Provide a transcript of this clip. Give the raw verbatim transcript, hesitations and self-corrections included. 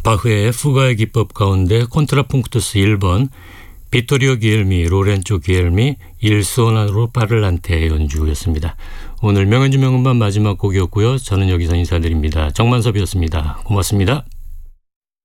바흐의 푸가의 기법 가운데 콘트라풍크투스 일 번, 비토리오 기엘미, 로렌조 기엘미, 일 수오나로 파를란테 연주였습니다. 오늘 명연주 명음반 마지막 곡이었고요. 저는 여기서 인사드립니다. 정만섭이었습니다. 고맙습니다.